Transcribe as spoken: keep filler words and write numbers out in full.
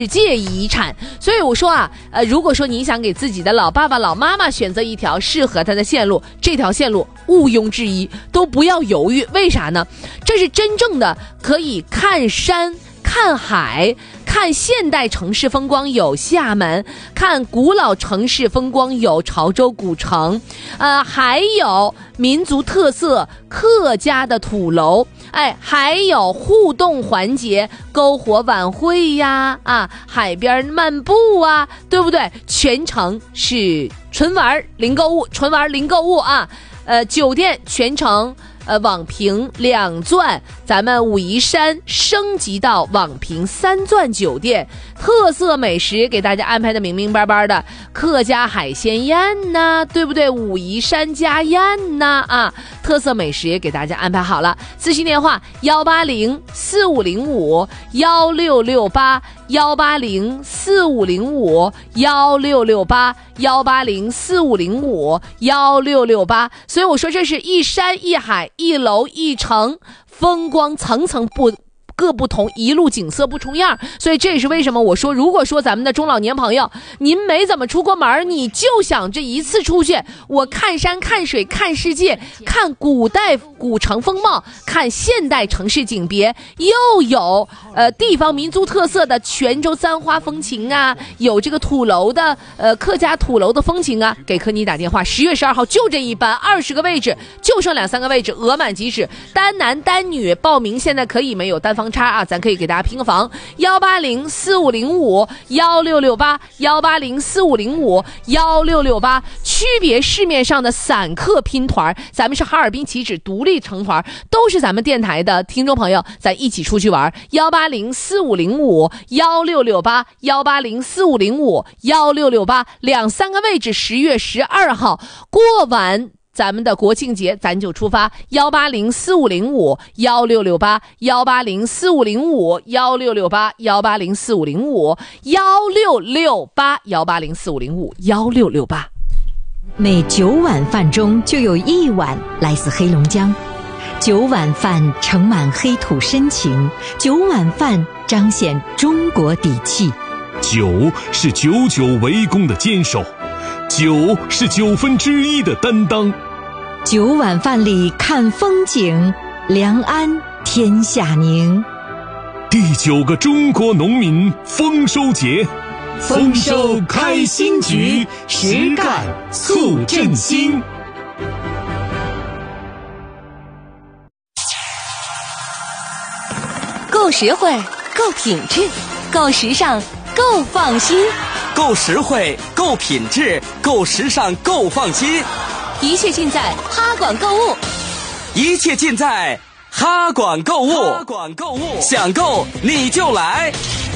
世界遗产。所以我说啊，呃，如果说你想给自己的老爸爸老妈妈选择一条适合他的线路，这条线路毋庸置疑，都不要犹豫。为啥呢？这是真正的可以看山看海看现代城市风光，有厦门；看古老城市风光，有潮州古城，呃，还有民族特色客家的土楼，哎，还有互动环节，篝火晚会呀，啊，海边漫步啊，对不对？全程是纯玩零购物，纯玩零购物啊，呃，酒店全程。呃，网评两钻，咱们武夷山升级到网评三钻酒店，特色美食给大家安排的明明白白的，客家海鲜宴呐，对不对？武夷山家宴呐，啊，特色美食也给大家安排好了。咨询电话幺八零四五零五幺六六八幺八零四五零五幺六六八幺八零四五零五幺六六八。所以我说这是一山一海。一楼一城，风光层层不各不同，一路景色不重样。所以这也是为什么我说，如果说咱们的中老年朋友您没怎么出过门，你就想这一次出去，我看山看水看世界，看古代古城风貌，看现代城市景别，又有呃地方民族特色的泉州三花风情啊，有这个土楼的呃客家土楼的风情啊，给科尼打电话，十月十二号就这一班，二十个位置就剩两三个位置，额满即止，单男单女报名现在可以，没有单方差啊，咱可以给大家拼个房，幺八零四五零五幺六六八幺八零四五零五幺六六八。区别市面上的散客拼团，咱们是哈尔滨起止独立成团，都是咱们电台的听众朋友，咱一起出去玩。幺八零四五零五幺六六八幺八零四五零五幺六六八，两三个位置，十月十二号过完。咱们的国庆节咱就出发，幺八零四五零五幺六六八幺八零四五零五幺六六八幺八零四五零五幺六六八幺八零四五零五幺六六八。 每九碗饭中就有一碗来自黑龙江，九碗饭盛满黑土深情，九碗饭彰显中国底气。 九是久久为功的坚守，九是九分之一的担当。 九碗饭里看风景，良安天下宁。 第九个中国农民丰收节，丰收开新局，实干促振兴。 够实惠，够品质，够时尚，够放心。 够实惠，够品质，够时尚，够放心。 一切尽在哈管购物， 一切尽在哈管购物。哈管购物，想购你就来。